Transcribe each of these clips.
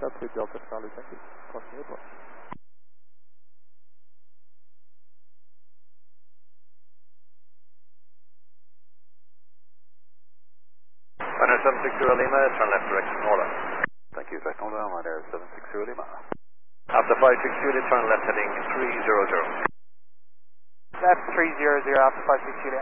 That's Delta Charlie, thank you. Crossing Airport. Runner 760 Lima, turn left direction, Northern. Thank you, Vec Northern, Ryanair 760 Lima. After 560 Juliet, turn left heading 300. Left 300 after 560 Juliet.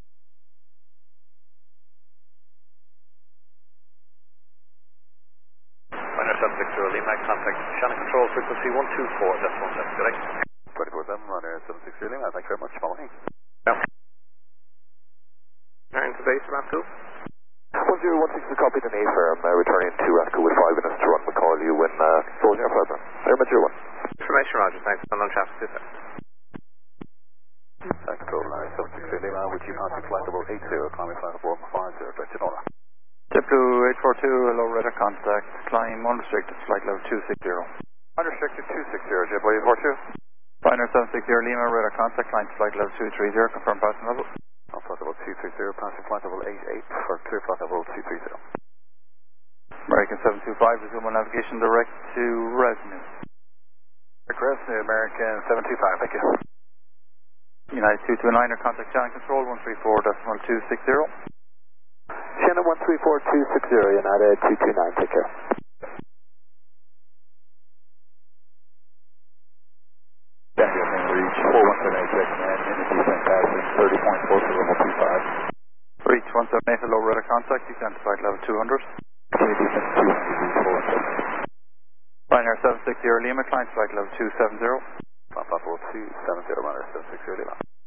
Runner 760 Lima, contact Shannon Control frequency 124.17, correct? 24-7, Ryanair 760 Lima, thank you very much, following. Yeah. Turn to base, Rascal. 1016 copy to me, sir. I'm returning to Rascal with 5 minutes to run. We'll call you when Soldier Plaza. Airmature 1. Information, Roger. Thanks. I'm on traffic, sir. Control 760 Lima, with you passing flight level 80, climbing flight level 50, direction Nora. JetBlue 842, low radar contact, climb unrestricted, flight level 260. Unrestricted 260, JetBlue 842. Pioneer 760 Lima, radar contact, climb flight level 230, confirm passing level. On flight level 230, passing flight level 88 for clear flight level 230. American 725, resume on navigation direct to Resnu. Resnu, American 725, thank you. United 229, contact Shannon Control 134.260. Shannon 134.260, United 229, take care. Daniel, may reach 4178 and in the descent passing 30.4 to level 25. Reach 178, low radar contact, descent to flight level 200. Continue descent to 200, reach 417. Pioneer 760 Lima, climb flight level 270. Flight level 270, Runner 760 Lima.